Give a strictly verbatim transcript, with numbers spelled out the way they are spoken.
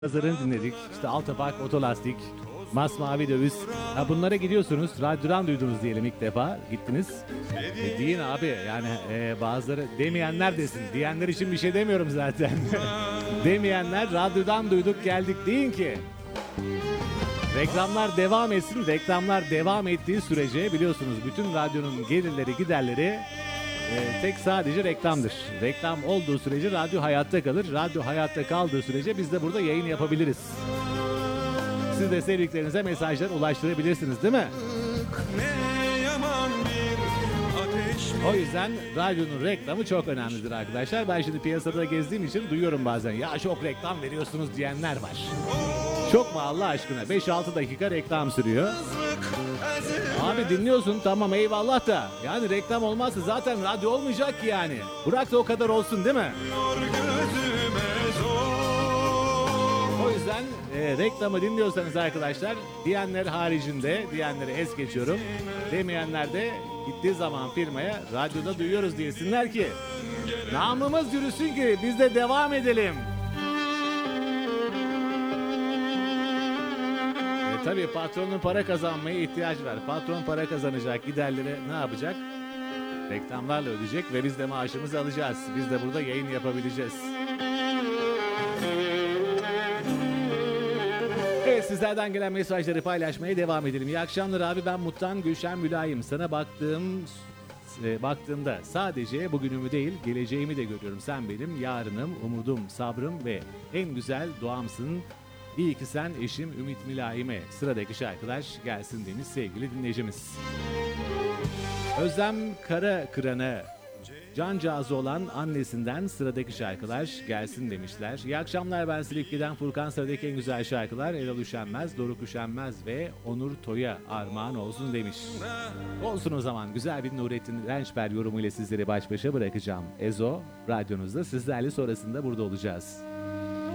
Pazarını dinledik. İşte Altapark Otolastik, Masmavi Döviz. Ha, bunlara gidiyorsunuz. Radyodan duydunuz diyelim ilk defa. Gittiniz. E, deyin abi yani e, bazıları demeyenler desin. Diyenler için bir şey demiyorum zaten. Demeyenler radyodan duyduk geldik deyin ki. Reklamlar devam etsin. Reklamlar devam ettiği sürece biliyorsunuz bütün radyonun gelirleri giderleri e, tek sadece reklamdır. Reklam olduğu sürece radyo hayatta kalır. Radyo hayatta kaldığı sürece biz de burada yayın yapabiliriz. Siz de sevdiklerinize mesajlar ulaştırabilirsiniz değil mi? O yüzden radyonun reklamı çok önemlidir arkadaşlar. Ben şimdi piyasada gezdiğim için duyuyorum bazen. Ya çok reklam veriyorsunuz diyenler var. Çok mu Allah aşkına? beş altı dakika reklam sürüyor. Abi dinliyorsun tamam eyvallah da. Yani reklam olmazsa zaten radyo olmayacak ki yani. Bırak da o kadar olsun değil mi? O yüzden e, reklamı dinliyorsanız arkadaşlar diyenler haricinde, diyenleri es geçiyorum. Demeyenler de gittiği zaman firmaya radyoda duyuyoruz diyesinler ki namımız yürüsün ki biz de devam edelim. E, tabii patronun para kazanmaya ihtiyacı var. Patron para kazanacak, giderleri ne yapacak? Reklamlarla ödeyecek ve biz de maaşımızı alacağız. Biz de burada yayın yapabileceğiz. Evet sizlerden gelen mesajları paylaşmaya devam edelim. İyi akşamlar abi, ben Muttan Gülşen Mülayim. Sana baktığım e, baktığımda sadece bugünümü değil geleceğimi de görüyorum. Sen benim yarınım, umudum, sabrım ve en güzel duamsın. İyi ki sen eşim Ümit Mülayim'e. Sıradaki şarkılar gelsin demiş sevgili dinleyicimiz. Özlem Karakıran'a cancağızı olan annesinden sıradaki şarkılar gelsin demişler. İyi akşamlar, ben Silifke'den Furkan. Sıradaki en güzel şarkılar Erol Üşenmez, Doruk Üşenmez ve Onur Toy'a armağan olsun demiş. Olsun o zaman, güzel bir Nurettin Rençber yorumuyla sizleri baş başa bırakacağım. Ezo radyonuzda sizlerle sonrasında burada olacağız.